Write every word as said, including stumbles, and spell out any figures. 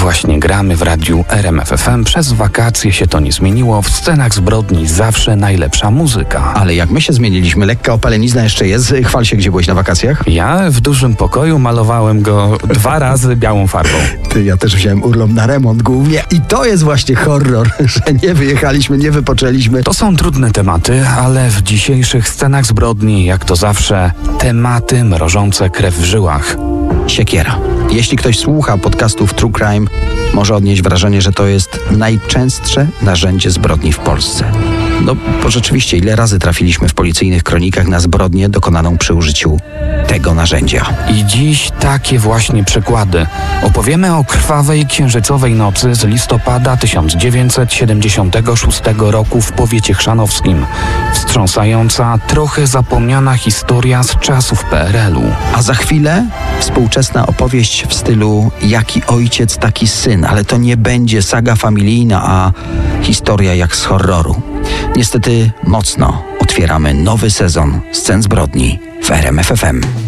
właśnie gramy w radiu R M F F M. Przez wakacje się to nie zmieniło. W scenach zbrodni zawsze najlepsza muzyka. Ale jak my się zmieniliśmy, lekka opalenizna jeszcze jest. Chwal się, gdzie byłeś na wakacjach? Ja w dużym pokoju malowałem go dwa razy białą farbą. Ty, ja też wziąłem urlop na remont głównie. I to jest właśnie horror, że nie wyjechaliśmy, nie wypoczęliśmy. To są trudne tematy, ale w dzisiejszych scenach zbrodni, jak to zawsze, tematy mrożące krew w żyłach. Siekiera. Jeśli ktoś słucha podcastów True Crime, może odnieść wrażenie, że to jest najczęstsze narzędzie zbrodni w Polsce. No, bo rzeczywiście, ile razy trafiliśmy w policyjnych kronikach na zbrodnię dokonaną przy użyciu tego narzędzia. I dziś takie właśnie przykłady. Opowiemy o krwawej księżycowej nocy z listopada tysiąc dziewięćset siedemdziesiątego szóstego roku w powiecie chrzanowskim. Wstrząsająca, trochę zapomniana historia z czasów P R L u. A za chwilę współczesna opowieść w stylu jaki ojciec, taki syn, ale to nie będzie saga familijna, a historia jak z horroru. Niestety mocno otwieramy nowy sezon Scen zbrodni w R M F F M.